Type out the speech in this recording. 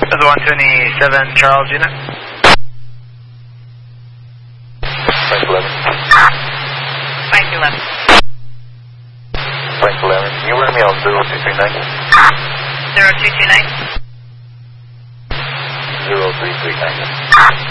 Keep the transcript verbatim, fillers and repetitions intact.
That's one twenty-seven Charles unit. Frank eleven. Frank eleven. Frank eleven. Can you run me on zero two three nine? zero two two nine. zero three three nine.